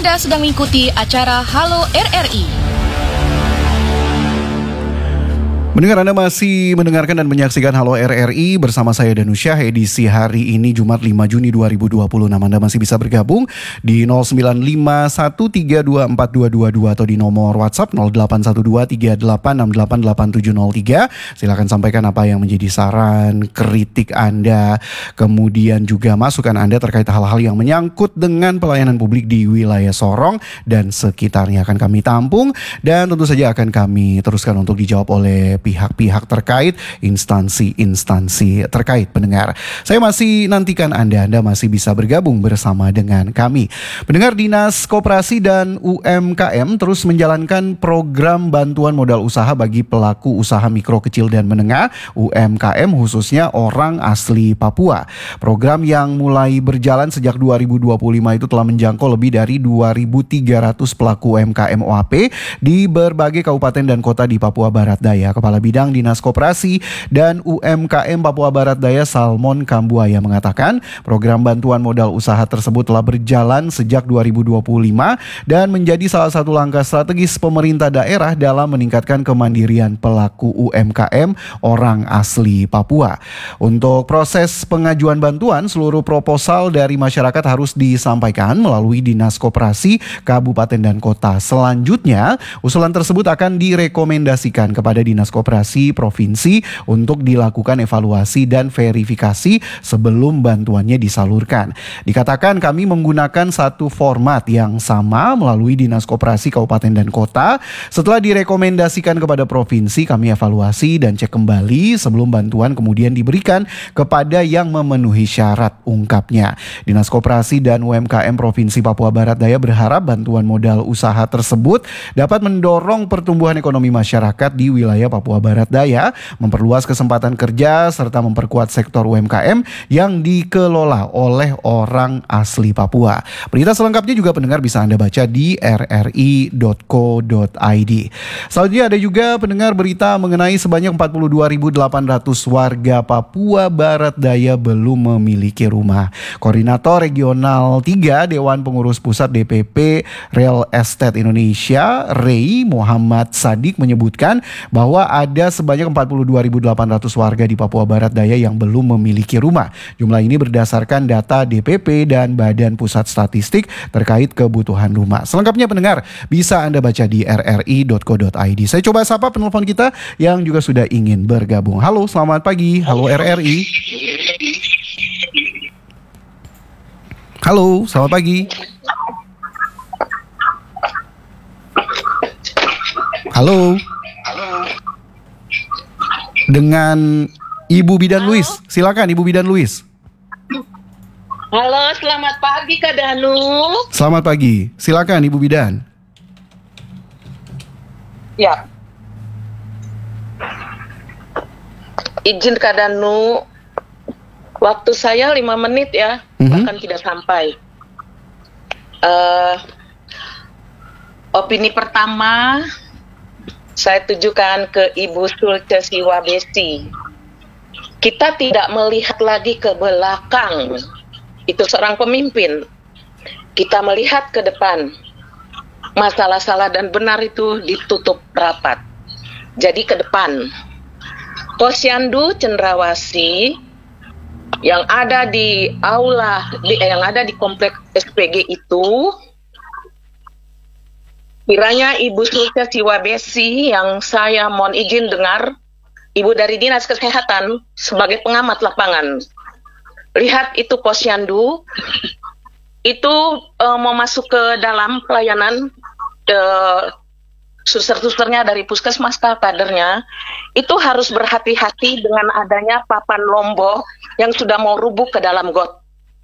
Anda sedang mengikuti acara Halo RRI. Mendengar Anda masih mendengarkan dan menyaksikan Halo RRI bersama saya Danusyah edisi hari ini Jumat 5 Juni 2026. Anda masih bisa bergabung di 0951324222 atau di nomor WhatsApp 081238688703. Silakan sampaikan apa yang menjadi saran, kritik Anda, kemudian juga masukan Anda terkait hal-hal yang menyangkut dengan pelayanan publik di wilayah Sorong dan sekitarnya akan kami tampung dan tentu saja akan kami teruskan untuk dijawab oleh pihak-pihak terkait, instansi-instansi terkait pendengar. Saya masih nantikan Anda masih bisa bergabung bersama dengan kami. Pendengar, Dinas Koperasi dan UMKM terus menjalankan program bantuan modal usaha bagi pelaku usaha mikro, kecil dan menengah UMKM khususnya orang asli Papua. Program yang mulai berjalan sejak 2025 itu telah menjangkau lebih dari 2.300 pelaku UMKM OAP di berbagai kabupaten dan kota di Papua Barat Daya. Kepala Bidang Dinas Koperasi dan UMKM Papua Barat Daya Salmon Kambuaya mengatakan program bantuan modal usaha tersebut telah berjalan sejak 2025 dan menjadi salah satu langkah strategis pemerintah daerah dalam meningkatkan kemandirian pelaku UMKM orang asli Papua. Untuk proses pengajuan bantuan, seluruh proposal dari masyarakat harus disampaikan melalui Dinas Koperasi Kabupaten dan Kota. Selanjutnya, usulan tersebut akan direkomendasikan kepada Dinas Koperasi Provinsi untuk dilakukan evaluasi dan verifikasi sebelum bantuannya disalurkan. Dikatakan kami menggunakan satu format yang sama melalui Dinas Koperasi Kabupaten dan Kota. Setelah direkomendasikan kepada provinsi, kami evaluasi dan cek kembali sebelum bantuan kemudian diberikan kepada yang memenuhi syarat, ungkapnya. Dinas Koperasi dan UMKM Provinsi Papua Barat Daya berharap bantuan modal usaha tersebut dapat mendorong pertumbuhan ekonomi masyarakat di wilayah Papua Barat Daya, memperluas kesempatan kerja serta memperkuat sektor UMKM yang dikelola oleh orang asli Papua. Berita selengkapnya juga pendengar bisa Anda baca di rri.co.id. Selanjutnya ada juga pendengar berita mengenai sebanyak 42.800 warga Papua Barat Daya belum memiliki rumah. Koordinator Regional 3 Dewan Pengurus Pusat DPP Real Estate Indonesia, Rey Muhammad Sadik menyebutkan bahwa ada sebanyak 42.800 warga di Papua Barat Daya yang belum memiliki rumah. Jumlah ini berdasarkan data DPP dan Badan Pusat Statistik terkait kebutuhan rumah. Selengkapnya pendengar bisa Anda baca di rri.co.id. Saya coba sapa penelpon kita yang juga sudah ingin bergabung. Halo, selamat pagi. Halo RRI. Halo, selamat pagi. Halo. Dengan Ibu Bidan Luis. Silakan Ibu Bidan Luis. Halo, selamat pagi Kak Danu. Selamat pagi. Silakan Ibu Bidan. Ya. Izin Kak Danu. Waktu saya 5 menit ya, bahkan tidak sampai. Opini pertama saya tujukan ke Ibu Sulte Siwabesi. Kita tidak melihat lagi ke belakang. Itu seorang pemimpin. Kita melihat ke depan. Masalah salah dan benar itu ditutup rapat. Jadi ke depan. Posyandu Cendrawasih yang ada di aula, yang ada di kompleks SPG itu, kiranya Ibu Sulte Siwabesi yang saya mohon izin dengar, Ibu dari Dinas Kesehatan sebagai pengamat lapangan. Lihat itu posyandu, itu mau masuk ke dalam pelayanan, suster-susternya dari puskesmas kadernya, itu harus berhati-hati dengan adanya papan lombok yang sudah mau rubuh ke dalam got.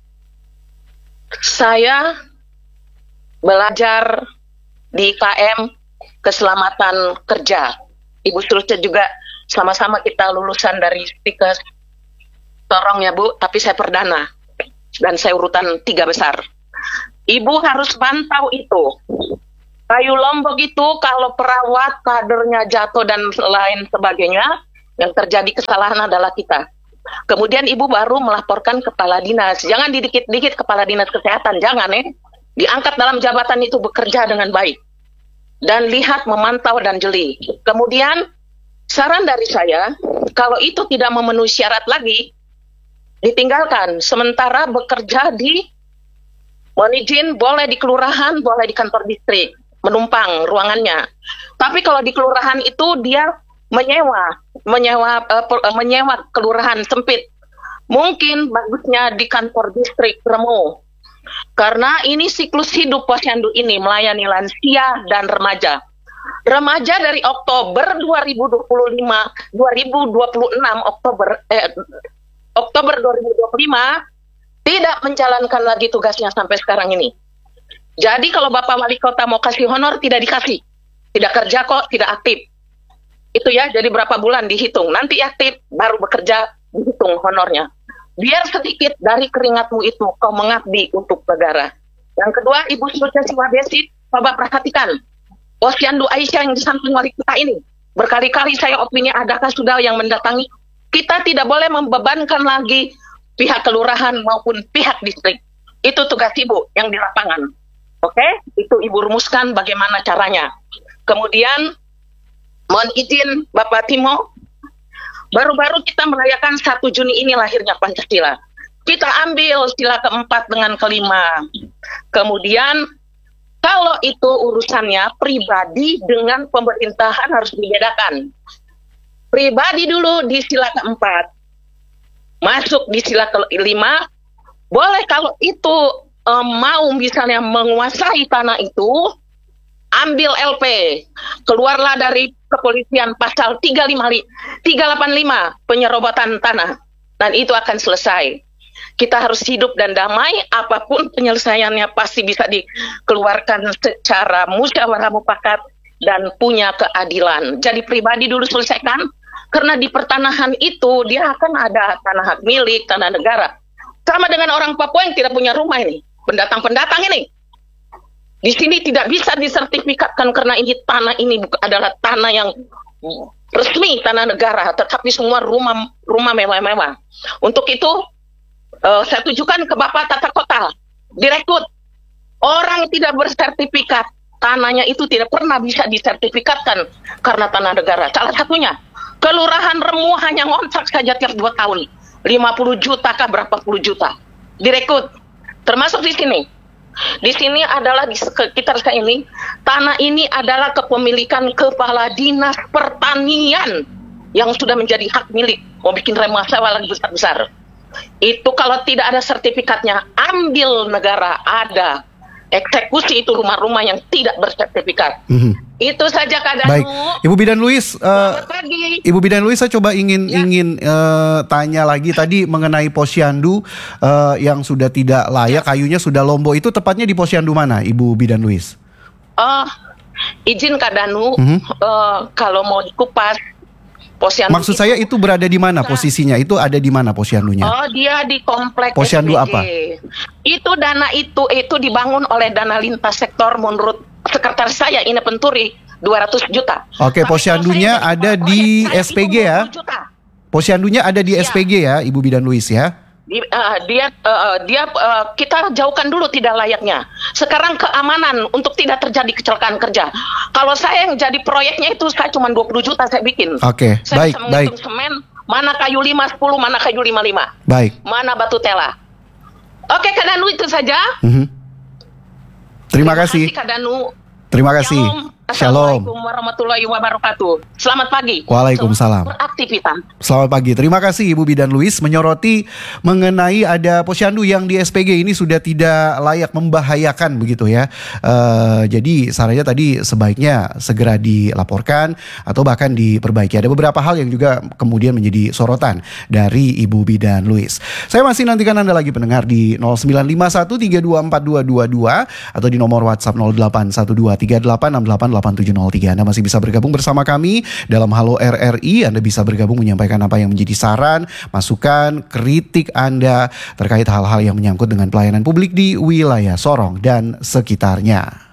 Saya belajar di KM Keselamatan Kerja. Ibu Sulte juga sama-sama kita lulusan dari Stikes Sorong ya Bu, tapi saya perdana dan saya urutan 3 besar. Ibu harus pantau itu. Kayu lombok itu kalau perawat kadernya jatuh dan lain sebagainya, yang terjadi kesalahan adalah kita. Kemudian ibu baru melaporkan kepala dinas. Jangan dikit-dikit kepala dinas kesehatan, jangan diangkat dalam jabatan itu bekerja dengan baik. Dan lihat, memantau, dan jeli. Kemudian, saran dari saya, kalau itu tidak memenuhi syarat lagi, ditinggalkan. Sementara bekerja di mohon izin, boleh di kelurahan, boleh di kantor distrik, menumpang ruangannya. Tapi kalau di kelurahan itu dia menyewa kelurahan sempit. Mungkin bagusnya di kantor distrik Remo. Karena ini siklus hidup posyandu ini melayani lansia dan remaja. Remaja dari Oktober 2026 Oktober 2025 tidak menjalankan lagi tugasnya sampai sekarang ini. Jadi kalau Bapak Wali Kota mau kasih honor, tidak dikasih. Tidak kerja kok, tidak aktif. Itu ya, jadi berapa bulan dihitung. Nanti aktif, baru bekerja, dihitung honornya. Biar sedikit dari keringatmu itu kau mengabdi untuk negara. Yang kedua, Ibu Sulcesi Wabesi, Bapak perhatikan. Posyandu Aisyah yang di samping wali kota ini. Berkali-kali saya opini adakah sudah yang mendatangi. Kita tidak boleh membebankan lagi pihak kelurahan maupun pihak distrik. Itu tugas Ibu yang di lapangan. Oke? Itu Ibu rumuskan bagaimana caranya. Kemudian, mohon izin Bapak Timo, baru-baru kita merayakan 1 Juni ini lahirnya Pancasila. Kita ambil sila keempat dengan kelima. Kemudian, kalau itu urusannya pribadi dengan pemerintahan harus dibedakan. Pribadi dulu di sila keempat. Masuk di sila kelima, boleh kalau itu mau misalnya menguasai tanah itu, ambil LP. Keluarlah dari kepolisian pasal 385, penyerobotan tanah. Dan itu akan selesai. Kita harus hidup dan damai, apapun penyelesaiannya pasti bisa dikeluarkan secara musyawarah mufakat dan punya keadilan. Jadi pribadi dulu selesaikan. Karena di pertanahan itu dia akan ada tanah hak milik, tanah negara. Sama dengan orang Papua yang tidak punya rumah ini. Pendatang-pendatang ini. Di sini tidak bisa disertifikatkan karena ini tanah ini adalah tanah yang resmi, tanah negara. Tetapi semua rumah mewah-mewah. Untuk itu, saya tujukan ke Bapak Tata Kota. Direkrut. Orang tidak bersertifikat. Tanahnya itu tidak pernah bisa disertifikatkan karena tanah negara. Salah satunya, Kelurahan Remu hanya ngontrak saja tiap 2 tahun. 50 juta kah berapa puluh juta. Direkrut. Termasuk di sini. Di sini adalah di sekitar saya ini, tanah ini adalah kepemilikan Kepala Dinas Pertanian yang sudah menjadi hak milik. Mau bikin remah sewa lagi besar-besar. Itu kalau tidak ada sertifikatnya, ambil negara, ada. Eksekusi itu rumah-rumah yang tidak bersertifikat. Itu saja Kak Danu. Baik, Ibu Bidan Luis. Selamat pagi. Ibu Bidan Luis, saya coba ingin tanya lagi tadi mengenai posyandu yang sudah tidak layak, kayunya sudah lombo. Itu tepatnya di posyandu mana, Ibu Bidan Luis? Izin Kak Danu, kalau mau dikupas posyandu. Maksud saya itu berada di mana posisinya? Itu ada di mana posyandunya? Oh, dia di kompleks posyandu SPG. apa? Itu dana itu dibangun oleh dana lintas sektor menurut sekretaris saya Ine Penturi 200 juta. Oke, posyandunya ada di SPG ya? Posyandunya ada di SPG ya, Ibu Bidan Luis ya? Kita jauhkan dulu tidak layaknya. Sekarang keamanan untuk tidak terjadi kecelakaan kerja. Kalau saya yang jadi proyeknya itu saya cuma 20 juta saya bikin. Oke, saya baik, bisa menghitung semen, mana kayu 510, mana kayu 55. Baik. Mana batu tela. Oke, Kak Danu itu saja. Terima kasih. Kak Danu. Terima kasih. Shalom. Assalamualaikum warahmatullahi wabarakatuh. Selamat pagi. Waalaikumsalam. Beraktivitas. Selamat pagi. Terima kasih Ibu Bidan Luis menyoroti mengenai ada posyandu yang di SPG ini sudah tidak layak, membahayakan begitu ya. Jadi sarannya tadi sebaiknya segera dilaporkan atau bahkan diperbaiki. Ada beberapa hal yang juga kemudian menjadi sorotan dari Ibu Bidan Luis. Saya masih nantikan Anda lagi pendengar di 0951324222 atau di nomor WhatsApp 081238688703. Anda masih bisa bergabung bersama kami dalam Halo RRI. Anda bisa bergabung menyampaikan apa yang menjadi saran, masukan, kritik Anda terkait hal-hal yang menyangkut dengan pelayanan publik di wilayah Sorong dan sekitarnya.